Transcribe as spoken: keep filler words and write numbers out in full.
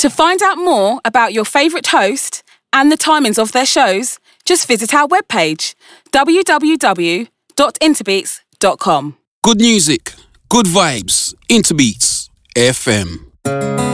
To find out more about your favourite host and the timings of their shows, just visit our webpage, w w w dot interbeats dot com. Good music, good vibes, Interbeats F M.